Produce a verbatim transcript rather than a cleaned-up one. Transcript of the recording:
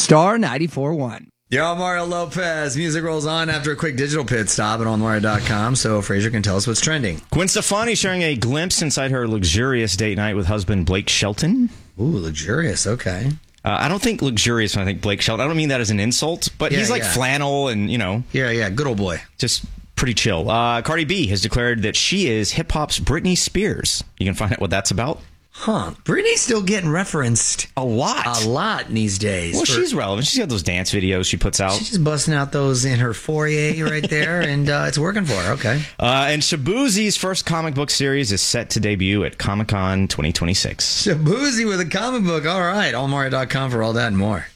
Star ninety-four point one. Yo, Mario Lopez. Music rolls on after a quick digital pit stop at on mario dot com, so Fraser can tell us what's trending. Gwen Stefani sharing a glimpse inside her luxurious date night with husband Blake Shelton. Ooh, luxurious. Okay. Uh, I don't think luxurious when I think Blake Shelton. I don't mean that as an insult, but Yeah, he's like yeah. flannel and, you know. Yeah, yeah. Good old boy. Just pretty chill. Uh, Cardi B has declared that she is hip-hop's Britney Spears. You can find out what that's about. Huh. Britney's still getting referenced A lot. a lot these days. Well, For- she's relevant. She's got those dance videos she puts out. She's just busting out those in her foyer right there, and uh, it's working for her. Okay. Uh, and Shabuzi's first comic book series is set to debut at Comic-Con twenty twenty-six. Shabuzi with a comic book. All right. all mario dot com for all that and more.